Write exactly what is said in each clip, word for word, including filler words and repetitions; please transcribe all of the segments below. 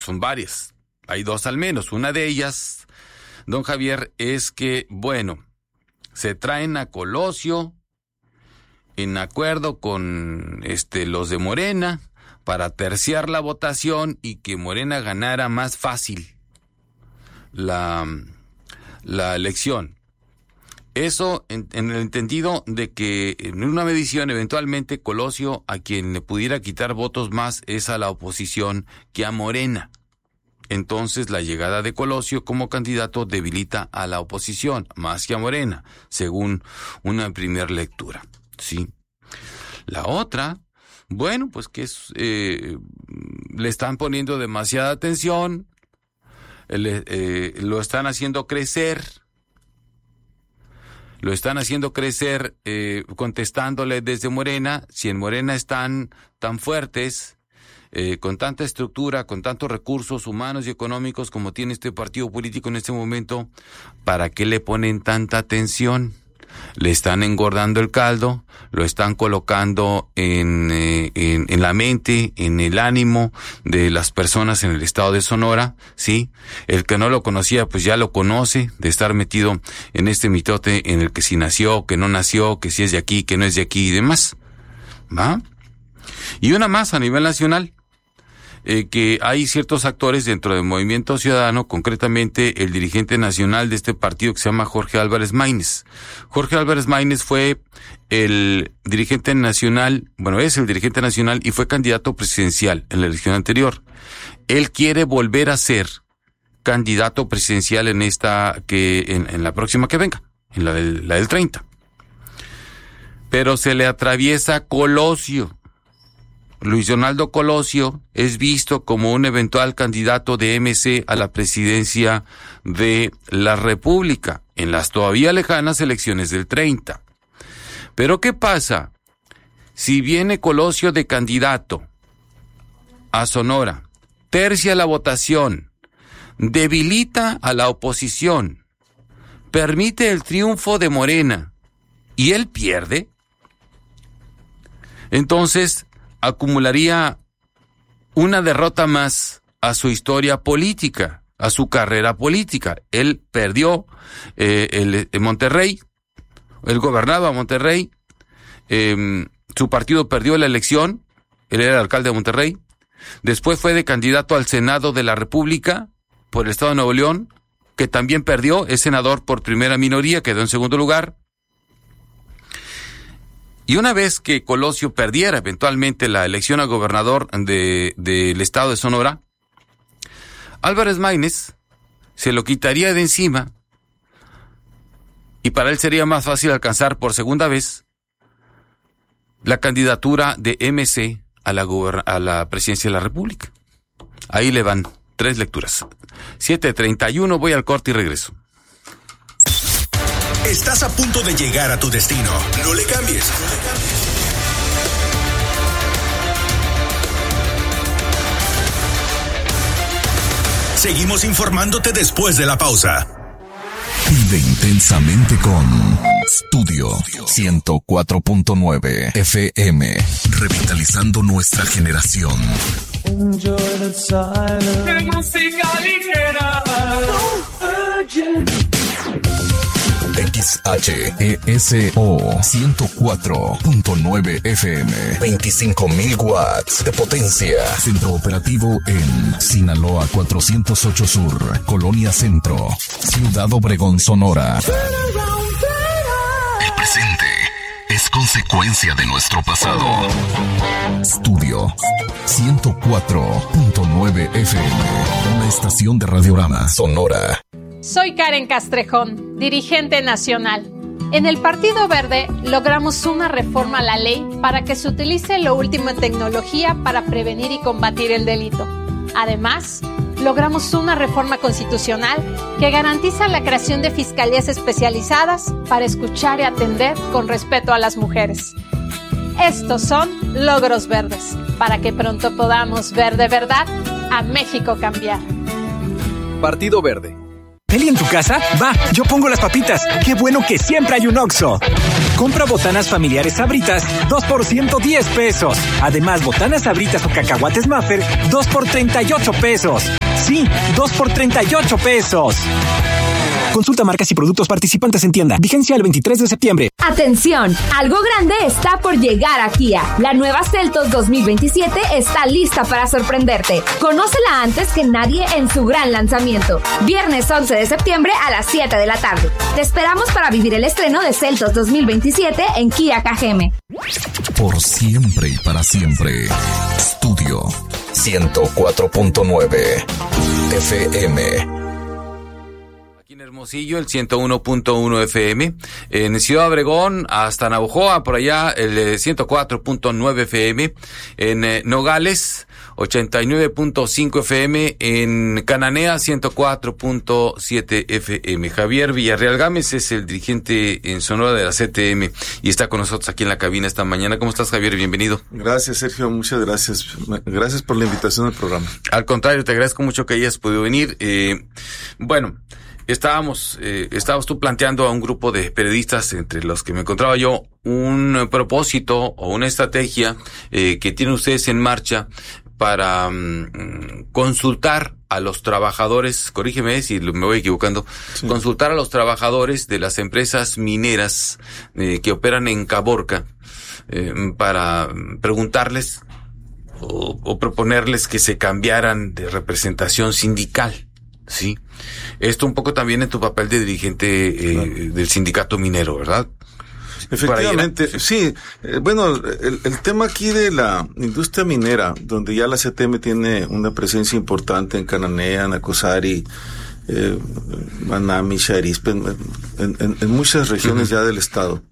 son varias, hay dos al menos. Una de ellas, don Javier, es que, bueno, se traen a Colosio en acuerdo con este los de Morena para terciar la votación y que Morena ganara más fácil la, la elección. Eso en, en el entendido de que en una medición eventualmente Colosio a quien le pudiera quitar votos más es a la oposición que a Morena. Entonces la llegada de Colosio como candidato debilita a la oposición más que a Morena, según una primera lectura, ¿sí? La otra, bueno, pues que es, eh, le están poniendo demasiada atención, le, eh, lo están haciendo crecer. Lo están haciendo crecer eh, contestándole desde Morena. Si en Morena están tan fuertes, eh, con tanta estructura, con tantos recursos humanos y económicos como tiene este partido político en este momento, ¿para qué le ponen tanta atención? Le están engordando el caldo, lo están colocando en, eh, en, en la mente, en el ánimo de las personas en el estado de Sonora, ¿sí? El que no lo conocía, pues ya lo conoce, de estar metido en este mitote en el que si nació, que no nació, que si es de aquí, que no es de aquí y demás, ¿va? Y una más a nivel nacional. Eh, que hay ciertos actores dentro del Movimiento Ciudadano, concretamente el dirigente nacional de este partido que se llama Jorge Álvarez Maínez. Jorge Álvarez Maínez fue el dirigente nacional, bueno, es el dirigente nacional y fue candidato presidencial en la elección anterior. Él quiere volver a ser candidato presidencial en esta, que en, en la próxima que venga, en la del, la del treinta. Pero se le atraviesa Colosio. Luis Donaldo Colosio es visto como un eventual candidato de M C a la presidencia de la República en las todavía lejanas elecciones del treinta. Pero ¿qué pasa si viene Colosio de candidato a Sonora, tercia la votación, debilita a la oposición, permite el triunfo de Morena y él pierde? Entonces acumularía una derrota más a su historia política, a su carrera política. Él perdió eh, el, el Monterrey, él gobernaba Monterrey, eh, su partido perdió la elección, él era el alcalde de Monterrey, después fue de candidato al Senado de la República por el Estado de Nuevo León, que también perdió, es senador por primera minoría, quedó en segundo lugar. Y una vez que Colosio perdiera eventualmente la elección a gobernador de, del estado de Sonora, Álvarez Maínez se lo quitaría de encima y para él sería más fácil alcanzar por segunda vez la candidatura de M C a la, goberna- a la presidencia de la República. Ahí le van tres lecturas. siete treinta y uno, voy al corte y regreso. Estás a punto de llegar a tu destino. No le cambies. Seguimos informándote después de la pausa. Vive intensamente con Studio ciento cuatro punto nueve F M, revitalizando nuestra generación. Enjoy the silence. Música ligera. X H E S O ciento cuatro punto nueve F M, veinticinco mil watts de potencia. Centro operativo en Sinaloa cuatrocientos ocho Sur, Colonia Centro, Ciudad Obregón, Sonora. El presente es consecuencia de nuestro pasado. Studio ciento cuatro punto nueve F M, una estación de Radiorama Sonora. Soy Karen Castrejón, dirigente nacional. En el Partido Verde logramos una reforma a la ley para que se utilice lo último en tecnología para prevenir y combatir el delito. Además, logramos una reforma constitucional que garantiza la creación de fiscalías especializadas para escuchar y atender con respeto a las mujeres. Estos son logros verdes, para que pronto podamos ver de verdad a México cambiar. Partido Verde. ¿Peli en tu casa? Va, yo pongo las papitas. ¡Qué bueno que siempre hay un Oxxo! Compra botanas familiares Sabritas, dos por ciento diez pesos. Además, botanas Sabritas o cacahuates Maffer, dos por treinta y ocho pesos. Sí, dos por treinta y ocho pesos. Consulta marcas y productos participantes en tienda. Vigencia el veintitrés de septiembre. ¡Atención! Algo grande está por llegar a Kia. La nueva Seltos dos mil veintisiete está lista para sorprenderte. Conócela antes que nadie en su gran lanzamiento. Viernes once de septiembre a las siete de la tarde. Te esperamos para vivir el estreno de Seltos dos mil veintisiete en Kia K G M. Por siempre y para siempre. Estudio ciento cuatro punto nueve F M. Hermosillo, el ciento uno punto uno F M, en Ciudad Obregón hasta Navojoa, por allá el ciento cuatro punto nueve F M, en eh, Nogales ochenta y nueve punto cinco F M, en Cananea ciento cuatro punto siete F M. Javier Villarreal Gámez es el dirigente en Sonora de la C T M y está con nosotros aquí en la cabina esta mañana. ¿Cómo estás, Javier? Bienvenido. Gracias, Sergio, muchas gracias. Gracias por la invitación al programa. Al contrario, te agradezco mucho que hayas podido venir. Eh, bueno, Estábamos, eh, estabas tú planteando a un grupo de periodistas, entre los que me encontraba yo, un propósito o una estrategia eh, que tienen ustedes en marcha para um, consultar a los trabajadores, corrígeme si me voy equivocando, sí. consultar a los trabajadores de las empresas mineras eh, que operan en Caborca eh, para preguntarles o, o proponerles que se cambiaran de representación sindical. Sí, esto un poco también en tu papel de dirigente eh, claro. del sindicato minero, ¿verdad? Efectivamente, sí. Eh, bueno, el, el tema aquí de la industria minera, donde ya la C T M tiene una presencia importante en Cananea, Nacosari, eh, Manami, Xarispe, en, en, en muchas regiones uh-huh. ya del estado.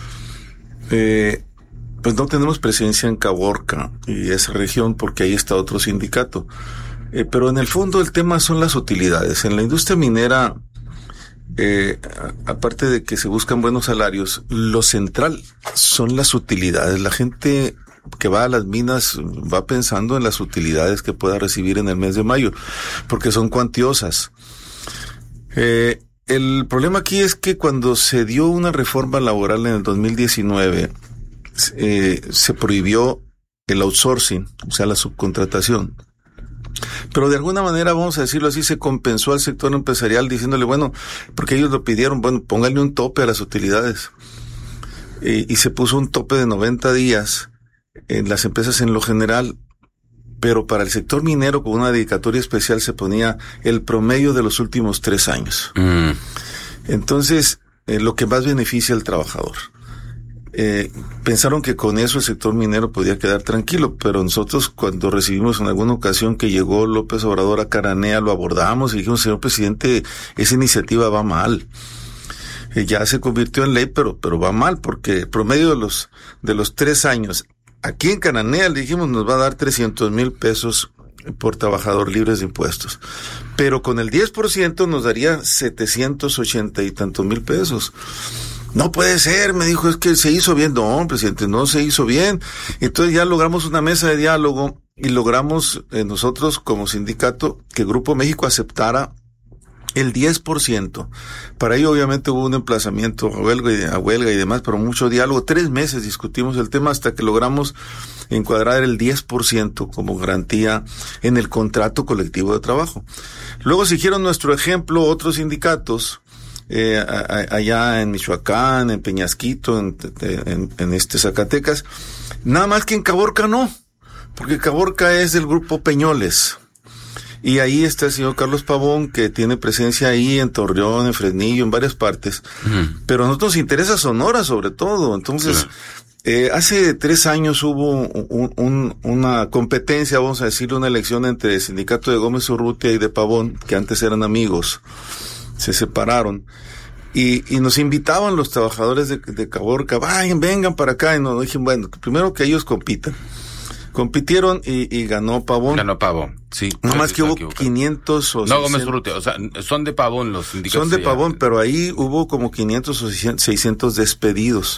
Eh, pues no tenemos presencia en Caborca y esa región porque ahí está otro sindicato. Eh, pero en el fondo el tema son las utilidades. En la industria minera, eh, a, aparte de que se buscan buenos salarios, lo central son las utilidades. La gente que va a las minas va pensando en las utilidades que pueda recibir en el mes de mayo, porque son cuantiosas. Eh, el problema aquí es que cuando se dio una reforma laboral en el dos mil diecinueve, eh, se prohibió el outsourcing, o sea, la subcontratación. Pero de alguna manera, vamos a decirlo así, se compensó al sector empresarial diciéndole, bueno, porque ellos lo pidieron, bueno, pónganle un tope a las utilidades. Y, y se puso un tope de noventa días en las empresas en lo general, pero para el sector minero con una dedicatoria especial se ponía el promedio de los últimos tres años. Mm. Entonces, eh, lo que más beneficia al trabajador. Eh, pensaron que con eso el sector minero podía quedar tranquilo, pero nosotros cuando recibimos en alguna ocasión que llegó López Obrador a Cananea, lo abordamos y dijimos, señor presidente, esa iniciativa va mal. Eh, ya se convirtió en ley, pero, pero va mal, porque el promedio de los, de los tres años, aquí en Cananea le dijimos nos va a dar trescientos mil pesos por trabajador libres de impuestos. Pero con el diez por ciento nos daría setecientos ochenta y tantos mil pesos. No puede ser, me dijo, es que se hizo bien. No, presidente, no se hizo bien. Entonces ya logramos una mesa de diálogo y logramos eh, nosotros como sindicato que Grupo México aceptara el diez por ciento. Para ello obviamente hubo un emplazamiento a huelga y, a huelga y demás, pero mucho diálogo. Tres meses discutimos el tema hasta que logramos encuadrar el diez por ciento como garantía en el contrato colectivo de trabajo. Luego siguieron nuestro ejemplo otros sindicatos, Eh, a, a, allá en Michoacán, en Peñasquito, en, en, en este Zacatecas, nada más que en Caborca no, porque Caborca es del grupo Peñoles, y ahí está el señor Carlos Pavón, que tiene presencia ahí en Torreón, en Fresnillo, en varias partes, uh-huh. pero a nosotros nos interesa Sonora sobre todo. Entonces, uh-huh. eh, hace tres años hubo un, un, una competencia, vamos a decir, una elección entre el sindicato de Gómez Urrutia y de Pavón, que antes eran amigos. Se separaron y, y nos invitaban los trabajadores de, de Caborca, vayan, vengan para acá, y nos dijeron, bueno, primero que ellos compitan. Compitieron y, y ganó Pavón. Ganó Pavón, sí. Nada más que hubo quinientos o No, Gómez Urrutia, o sea, son de Pavón los sindicatos. Son de Pavón, ya. Pero ahí hubo como quinientos o seiscientos despedidos.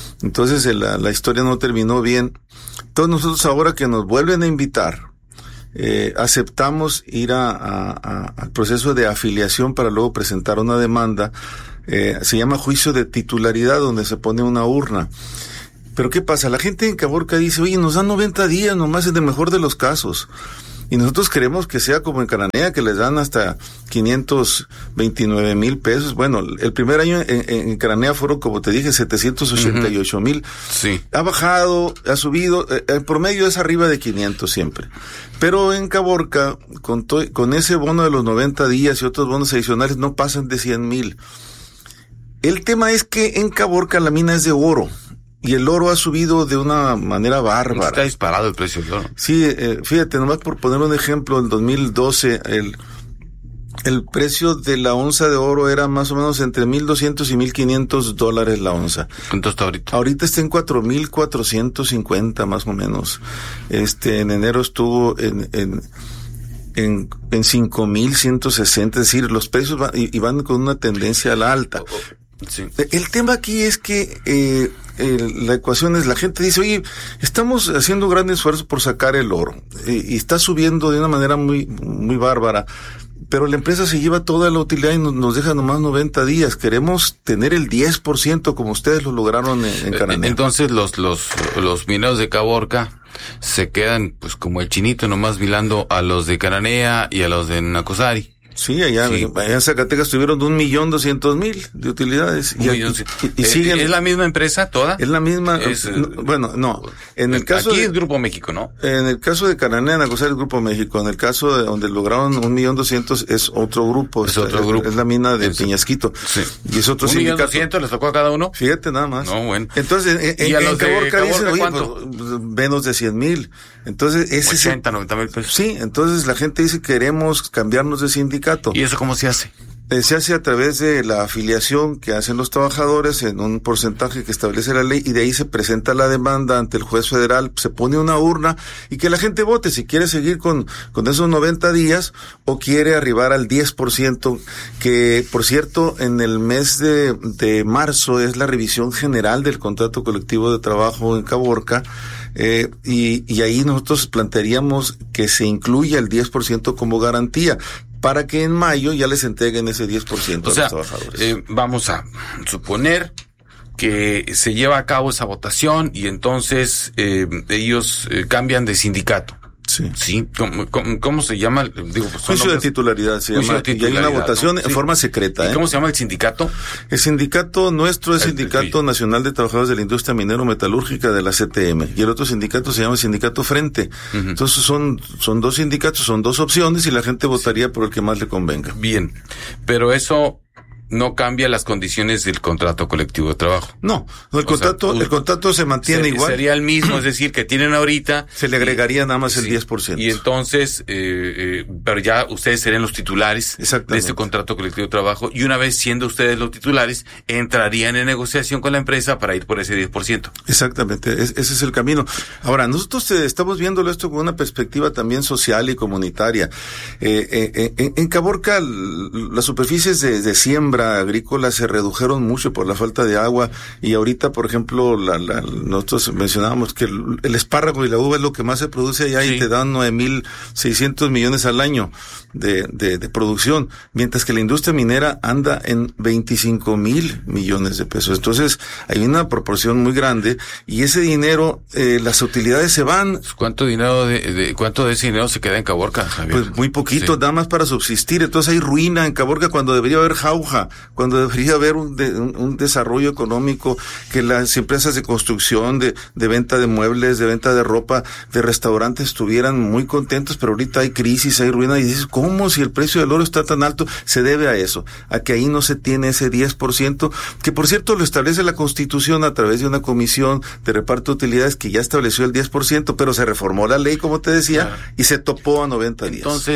Entonces la, la historia no terminó bien. Entonces nosotros ahora que nos vuelven a invitar, eh, aceptamos ir a, a, a, al proceso de afiliación para luego presentar una demanda. Eh, se llama juicio de titularidad, donde se pone una urna. Pero ¿qué pasa? La gente en Caborca dice, oye, nos dan noventa días nomás en el mejor de los casos. Y nosotros queremos que sea como en Cananea, que les dan hasta quinientos veintinueve mil pesos. Bueno, el primer año en, en Cananea fueron, como te dije, setecientos ochenta y ocho mil. Sí. Ha bajado, ha subido, el promedio es arriba de quinientos siempre. Pero en Caborca, con, to, con ese bono de los noventa días y otros bonos adicionales, no pasan de cien mil. El tema es que en Caborca la mina es de oro. Y el oro ha subido de una manera bárbara. Está disparado el precio del oro. Sí, eh, fíjate, nomás por poner un ejemplo, en dos mil doce el, el precio de la onza de oro era más o menos entre mil doscientos y mil quinientos dólares la onza. ¿Cuánto está ahorita? Ahorita está en cuatro mil cuatrocientos cincuenta más o menos. Este, en enero estuvo en, en, en, en cinco mil ciento sesenta, es decir, los precios van, y, y van con una tendencia a la alta. Oh, oh. Sí. El tema aquí es que eh, el, la ecuación es, la gente dice, oye, estamos haciendo un gran esfuerzo por sacar el oro eh, y está subiendo de una manera muy muy bárbara, pero la empresa se lleva toda la utilidad y nos, nos deja nomás noventa días. Queremos tener el diez por ciento como ustedes lo lograron en, en Cananea. Entonces los los los mineros de Caborca se quedan pues como el chinito nomás mirando a los de Cananea y a los de Nacosari. Sí, allá, sí. allá en Zacatecas tuvieron un millón doscientos mil de utilidades. Y, millón, y, y, y siguen. ¿Es la misma empresa toda? Es la misma. Es, no, bueno, no. En el caso aquí de, es Grupo México, ¿no? En el caso de Cananea, Nacosari es Grupo México. En el caso de donde lograron un millón doscientos es otro grupo. Es otro es, grupo. Es la mina de es, Peñasquito. Sí. Y es otro un sindicato. millón doscientos les tocó a cada uno. Fíjate nada más. No, bueno. Entonces, en, ¿Y a en, los en Caborca, de dicen, Caborca oye, pues, menos de cien mil. Entonces, ese ochenta, noventa mil pesos. Sí, entonces la gente dice, queremos cambiarnos de sindicato. ¿Y eso cómo se hace? Se hace a través de la afiliación que hacen los trabajadores en un porcentaje que establece la ley, y de ahí se presenta la demanda ante el juez federal, se pone una urna y que la gente vote si quiere seguir con, con esos noventa días o quiere arribar al diez por ciento, que por cierto en el mes de, de marzo es la revisión general del contrato colectivo de trabajo en Caborca. Eh, y, y ahí nosotros plantearíamos que se incluya el diez por ciento como garantía, para que en mayo ya les entreguen ese diez por ciento o sea, a los trabajadores. Eh, vamos a suponer que se lleva a cabo esa votación y entonces eh, ellos eh, cambian de sindicato. Sí. Sí. ¿Cómo, cómo, cómo se llama? Digo, pues, juicio de titularidad se llama. Y hay una votación, ¿no?, en sí. forma secreta. ¿Y ¿eh? cómo se llama el sindicato? El sindicato nuestro es el Sindicato sí. Nacional de Trabajadores de la Industria Minero-Metalúrgica de la C T M. Y el otro sindicato se llama Sindicato Frente. Uh-huh. Entonces son, son dos sindicatos, son dos opciones y la gente votaría sí. por el que más le convenga. Bien. Pero eso no cambia las condiciones del contrato colectivo de trabajo. No, no el o contrato sea, el contrato se mantiene ser, igual. Sería el mismo, es decir, que tienen ahorita. Se le agregaría nada más el sí, diez por ciento. Y entonces, eh, eh, pero ya ustedes serían los titulares de ese contrato colectivo de trabajo, y una vez siendo ustedes los titulares, entrarían en negociación con la empresa para ir por ese diez por ciento. Exactamente, es, ese es el camino. Ahora, nosotros eh, estamos viéndolo esto con una perspectiva también social y comunitaria. Eh, eh, en, en Caborca, las superficies de, de siembra agrícolas se redujeron mucho por la falta de agua, y ahorita, por ejemplo, la, la, nosotros mencionábamos que el, el espárrago y la uva es lo que más se produce allá, sí. y te dan nueve mil seiscientos millones al año de, de, de producción, mientras que la industria minera anda en veinticinco mil millones de pesos. Entonces, hay una proporción muy grande, y ese dinero, eh, las utilidades se van. ¿Cuánto dinero de, de cuánto de ese dinero se queda en Caborca, Javier? Pues muy poquito, sí. nada más para subsistir. Entonces hay ruina en Caborca cuando debería haber jauja, cuando debería haber un, de, un, un desarrollo económico, que las empresas de construcción, de, de venta de muebles, de venta de ropa, de restaurantes estuvieran muy contentos, pero ahorita hay crisis, hay ruina, y dices, ¿cómo si el precio del oro está tan alto? Se debe a eso, a que ahí no se tiene ese diez por ciento, que por cierto lo establece la Constitución a través de una comisión de reparto de utilidades que ya estableció el diez por ciento, pero se reformó la ley, como te decía, claro. y se topó a noventa días. Entonces,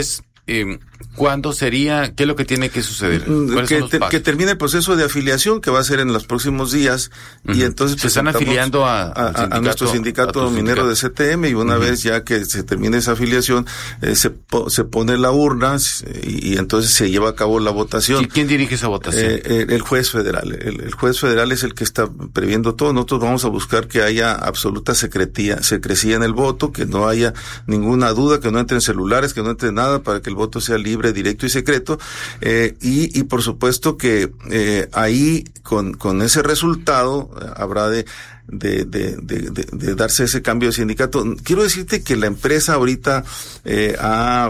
eh, ¿cuándo sería? ¿Qué es lo que tiene que suceder? Que, te, que termine el proceso de afiliación, que va a ser en los próximos días, uh-huh. y entonces se están afiliando a, a, a, a nuestro sindicato a minero sindicato. de C T M, y una uh-huh. vez ya que se termine esa afiliación, eh, se, se pone la urna y, y entonces se lleva a cabo la votación. ¿Y quién dirige esa votación? Eh, el, el juez federal. El, el juez federal es el que está previendo todo. Nosotros vamos a buscar que haya absoluta secretía, secrecía en el voto, que no haya ninguna duda, que no entren celulares, que no entre nada, para que el voto sea libre, directo y secreto, eh, y, y por supuesto que eh, ahí con, con ese resultado eh, habrá de De, de, de, de, de darse ese cambio de sindicato. Quiero decirte que la empresa ahorita eh, ha,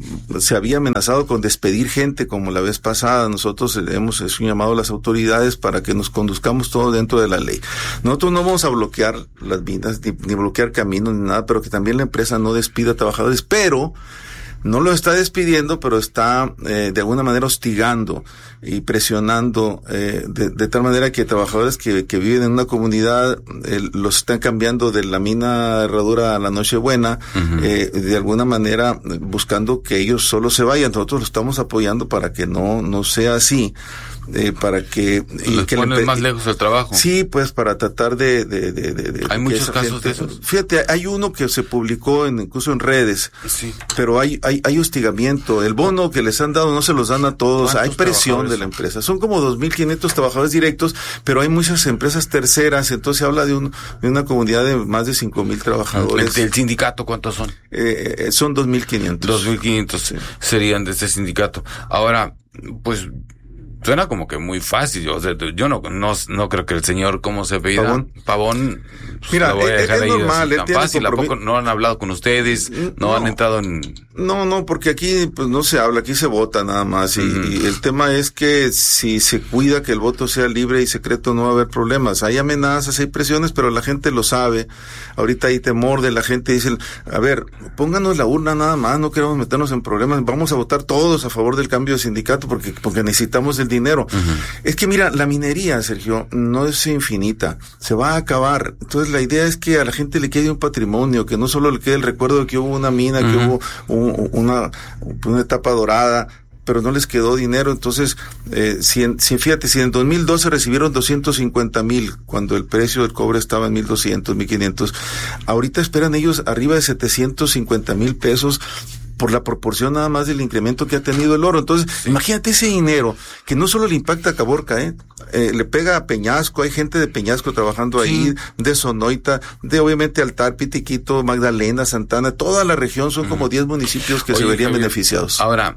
se había amenazado con despedir gente como la vez pasada. Nosotros hemos hecho un llamado a las autoridades para que nos conduzcamos todo dentro de la ley. Nosotros no vamos a bloquear las minas, ni, ni bloquear caminos, ni nada, pero que también la empresa no despida a trabajadores, pero no lo está despidiendo, pero está eh, de alguna manera hostigando y presionando eh, de, de tal manera que trabajadores que, que viven en una comunidad eh, los están cambiando de la mina Herradura a la Nochebuena, uh-huh. eh, de alguna manera buscando que ellos solo se vayan. Nosotros lo estamos apoyando para que no no sea así. Eh, para que les que ponen más lejos el trabajo. Sí, pues para tratar de de de, de, de hay muchos casos gente, de esos. Fíjate, hay uno que se publicó en incluso en redes. Sí. Pero hay hay hay hostigamiento. El bono que les han dado no se los dan a todos. Hay presión de la empresa. Son como dos mil quinientos trabajadores directos, pero hay muchas empresas terceras, entonces se habla de un de una comunidad de más de cinco mil trabajadores. ¿El, el sindicato cuántos son? Eh, eh, son dos mil quinientos. dos mil quinientos sí. Serían de este sindicato. Ahora, pues suena como que muy fácil. O sea, yo no, no, no creo que el señor, ¿cómo se apellida? Pavón. Pavón. Pues, mira, voy a es, es normal. Tan fácil. ¿A poco no han hablado con ustedes? ¿No, no han entrado en...? No, no, porque aquí pues no se habla, aquí se vota nada más. Y, uh-huh. y el tema es que si se cuida que el voto sea libre y secreto, no va a haber problemas. Hay amenazas, hay presiones, pero la gente lo sabe. Ahorita hay temor de la gente. Dicen, a ver, pónganos la urna nada más, no queremos meternos en problemas. Vamos a votar todos a favor del cambio de sindicato porque, porque necesitamos el dinero. Uh-huh. Es que mira, la minería, Sergio, no es infinita, se va a acabar. Entonces la idea es que a la gente le quede un patrimonio, que no solo le quede el recuerdo de que hubo una mina, uh-huh. que hubo un, una, una etapa dorada, pero no les quedó dinero. Entonces, eh, si, en, si fíjate, si en dos mil doce recibieron doscientos cincuenta mil, cuando el precio del cobre estaba en mil doscientos, mil quinientos, ahorita esperan ellos arriba de setecientos cincuenta mil pesos por la proporción nada más del incremento que ha tenido el oro. Entonces, sí. imagínate ese dinero, que no solo le impacta a Caborca, ¿eh? eh le pega a Peñasco, hay gente de Peñasco trabajando sí. ahí, de Sonoita, de obviamente Altar, Pitiquito, Magdalena, Santana, toda la región, son mm. como diez municipios que Oye, se verían Javier, beneficiados. Ahora,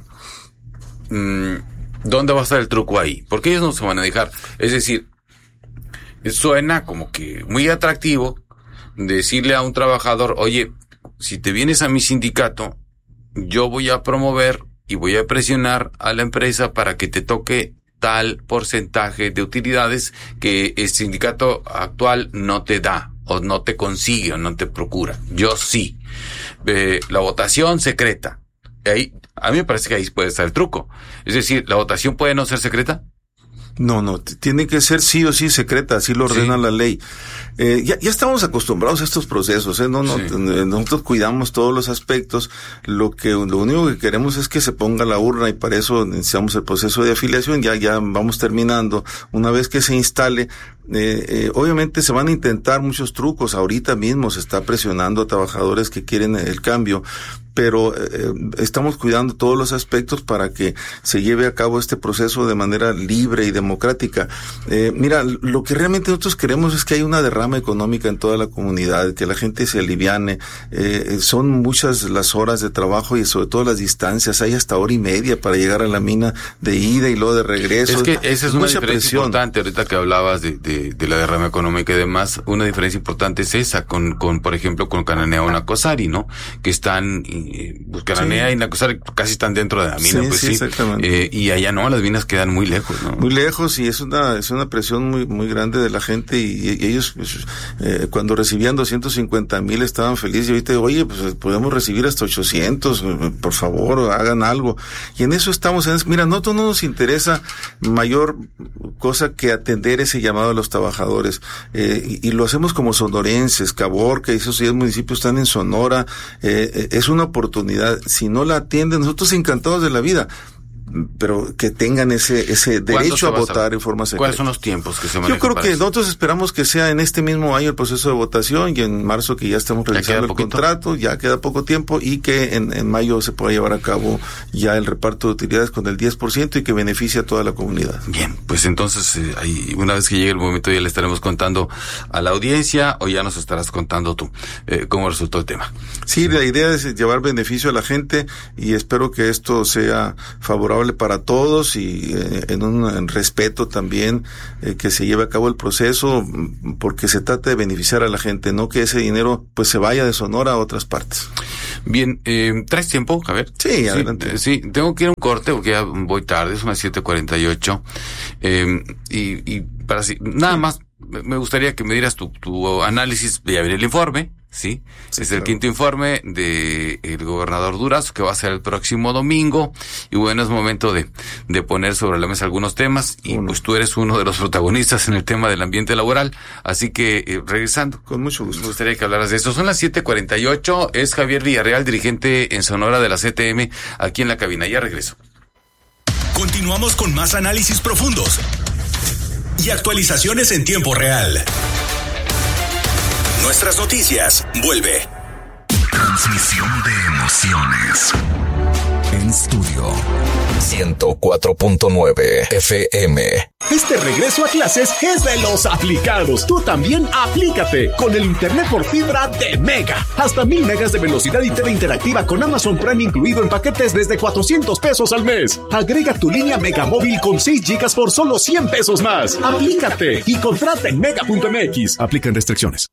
mmm, ¿dónde va a estar el truco ahí? Porque ellos no se van a dejar. Es decir, suena como que muy atractivo decirle a un trabajador, oye, si te vienes a mi sindicato, yo voy a promover y voy a presionar a la empresa para que te toque tal porcentaje de utilidades que el sindicato actual no te da, o no te consigue, o no te procura. Yo sí. Eh, la votación secreta. Ahí, a mí me parece que ahí puede estar el truco. Es decir, ¿la votación puede no ser secreta? No, no, tiene que ser sí o sí secreta, así lo ordena sí. la ley. Eh, ya, ya estamos acostumbrados a estos procesos, ¿eh? No, no, sí. nosotros cuidamos todos los aspectos. Lo que, lo único que queremos es que se ponga la urna y para eso iniciamos el proceso de afiliación. Ya, ya vamos terminando. Una vez que se instale, eh, eh, obviamente se van a intentar muchos trucos. Ahorita mismo se está presionando a trabajadores que quieren el cambio, pero eh, estamos cuidando todos los aspectos para que se lleve a cabo este proceso de manera libre y democrática. Eh, mira, lo que realmente nosotros queremos es que haya una derrama económica en toda la comunidad, que la gente se aliviane. Eh, son muchas las horas de trabajo y sobre todo las distancias. Hay hasta hora y media para llegar a la mina de ida y luego de regreso. Es que esa es una diferencia presión. importante. Ahorita que hablabas de, de, de la derrama económica y demás, una diferencia importante es esa con, con por ejemplo, con Cananea o Nacosari, ¿no? Que están pues Cananea sí. y Nacosari casi están dentro de la mina, sí, pues sí, sí. Exactamente. Eh, y allá no, las minas quedan muy lejos, ¿no? Muy lejos, y es una es una presión muy muy grande de la gente, y, y ellos pues, eh, cuando recibían doscientos cincuenta mil estaban felices, y ahorita, oye, pues podemos recibir hasta ochocientos, por favor, hagan algo. Y en eso estamos, en, mira, nosotros no nos interesa mayor cosa que atender ese llamado a la los trabajadores, eh, y, y lo hacemos como sonorenses. Caborca y esos diez municipios están en Sonora, eh, es una oportunidad. Si no la atienden, nosotros encantados de la vida, pero que tengan ese ese derecho a votar a, en forma secreta. ¿Cuáles son los tiempos que se manejan? Yo creo para que eso? Nosotros esperamos que sea en este mismo año el proceso de votación, y en marzo que ya estamos realizando el poquito? contrato, ya queda poco tiempo, y que en, en mayo se pueda llevar a cabo ya el reparto de utilidades con el diez por ciento y que beneficie a toda la comunidad. Bien, pues entonces eh, ahí, una vez que llegue el momento ya le estaremos contando a la audiencia, o ya nos estarás contando tú eh, cómo resultó el tema. Sí, la idea es llevar beneficio a la gente, y espero que esto sea favorable para todos, y eh, en un en respeto también, eh, que se lleve a cabo el proceso, porque se trata de beneficiar a la gente, no que ese dinero pues se vaya de Sonora a otras partes. Bien, eh, ¿traes tiempo, Javier? Sí, adelante. Sí, sí, tengo que ir a un corte porque ya voy tarde, son las siete cuarenta y ocho, eh, y, y para así, nada más me gustaría que me dieras tu, tu análisis. Ya viene el informe, ¿sí? sí es claro. El quinto informe de el gobernador Durazo, que va a ser el próximo domingo, y bueno, es momento de, de poner sobre la mesa algunos temas, y uno. Pues tú eres uno de los protagonistas en el tema del ambiente laboral, así que eh, regresando. Con mucho gusto. Me gustaría que hablaras de eso. Son las siete cuarenta y ocho, es Javier Villarreal, dirigente en Sonora de la C T M, aquí en la cabina. Ya regreso. Continuamos con más análisis profundos y actualizaciones en tiempo real. Nuestras noticias, vuelve. Transmisión de emociones. En estudio ciento cuatro punto nueve F M. Este regreso a clases es de los aplicados. Tú también aplícate con el internet por fibra de Mega. Hasta mil megas de velocidad y T V interactiva con Amazon Prime incluido en paquetes desde cuatrocientos pesos al mes. Agrega tu línea Mega Móvil con seis gigas por solo cien pesos más. Aplícate y contrata en mega punto m x. Aplican restricciones.